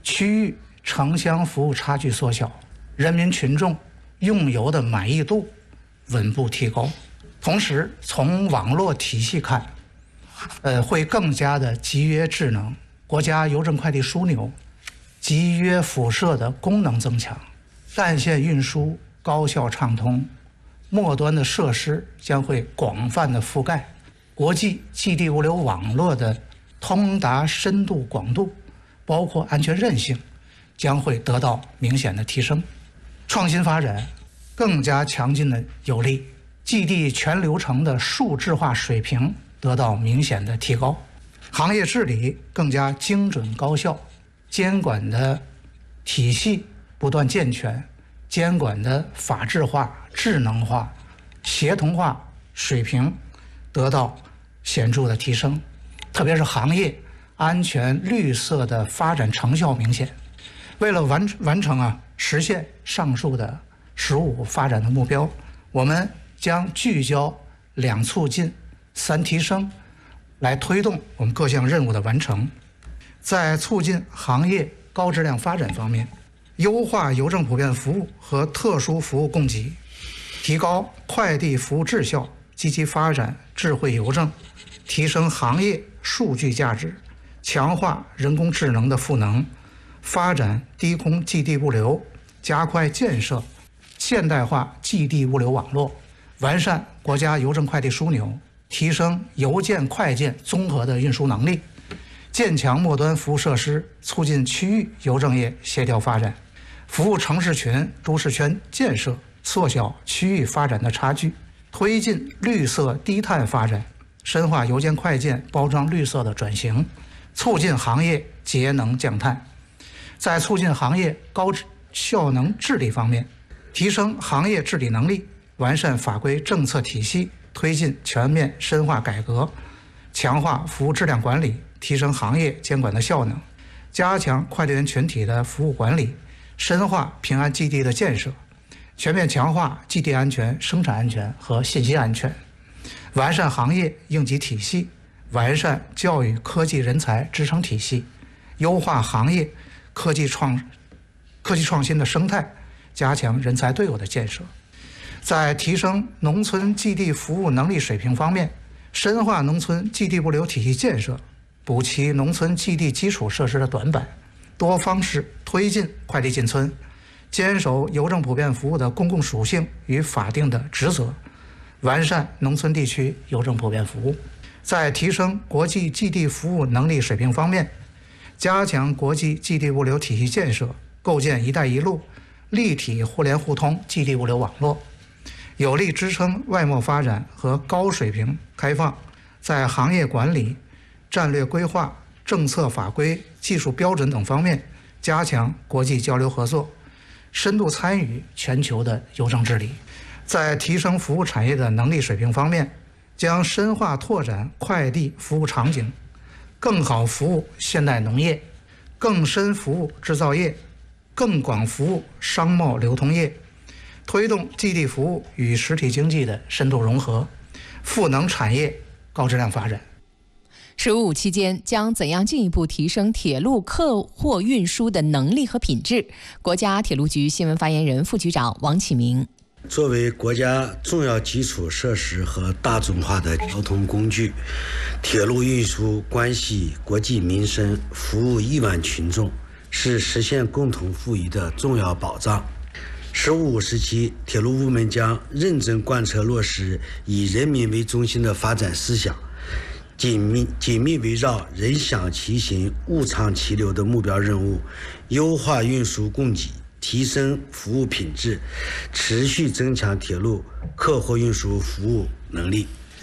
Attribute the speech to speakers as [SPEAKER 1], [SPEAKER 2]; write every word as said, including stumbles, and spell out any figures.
[SPEAKER 1] 区域城乡服务差距缩小，人民群众用油的满意度稳步提高。同时，从网络体系看，呃，会更加的集约智能，国家邮政快递枢纽集约辐射的功能增强，干线运输高效畅通，末端的设施将会广泛的覆盖，国际寄递物流网络的通达深度广度，包括安全韧性，将会得到明显的提升。创新发展更加强劲的有力，寄递全流程的数字化水平得到明显的提高，行业治理更加精准高效，监管的体系不断健全，监管的法治化、智能化、协同化水平得到显著的提升，特别是行业安全绿色的发展成效明显。为了完完成啊实现上述的“十五”发展的目标，我们将聚焦两促进、三提升，来推动我们各项任务的完成。在促进行业高质量发展方面，优化邮政普遍服务和特殊服务供给，提高快递服务质效，积极发展智慧邮政，提升行业数据价值，强化人工智能的赋能，发展低空寄递物流，加快建设现代化寄递物流网络，完善国家邮政快递枢纽，提升邮件快件综合的运输能力，建强末端服务设施，促进区域邮政业协调发展，服务城市群、都市圈建设，缩小区域发展的差距，推进绿色低碳发展，深化邮件快件包装绿色的转型，促进行业节能降碳。在促进行业高效能治理方面，提升行业治理能力，完善法规政策体系，推进全面深化改革，强化服务质量管理，提升行业监管的效能，加强快递员群体的服务管理，深化平安寄递的建设，全面强化寄递安全、生产安全和信息安全，完善行业应急体系，完善教育科技人才支撑体系，优化行业科技创科技创新的生态，加强人才队伍的建设。在提升农村寄递服务能力水平方面，深化农村寄递物流体系建设，补齐农村寄递基础设施的短板，多方式推进快递进村，坚守邮政普遍服务的公共属性与法定的职责，完善农村地区邮政普遍服务。在提升国际寄递服务能力水平方面，加强国际寄递物流体系建设，构建“一带一路”立体互联互通寄递物流网络，有力支撑外贸发展和高水平开放。在行业管理、战略规划、政策法规、技术标准等方面加强国际交流合作，深度参与全球的邮政治理。在提升服务产业的能力水平方面，将深化拓展快递服务场景，更好服务现代农业，更深服务制造业，更广服务商贸流通业，推动寄递服务与实体经济的深度融合，赋能产业高质量发展。
[SPEAKER 2] 十五期间将怎样进一步提升铁路客货运输的能力和品质？国家铁路局新闻发言人、副局长王启明。
[SPEAKER 3] 作为国家重要基础设施和大众化的交通工具，铁路运输关系国计民生，服务亿万群众，是实现共同富裕的重要保障。十五时期，铁路部门将认真贯彻落实以人民为中心的发展思想，紧密紧密围绕人享其行、物畅其流的目标任务，优化运输供给，提升服务品质，持续增强铁路客货运输服务能力。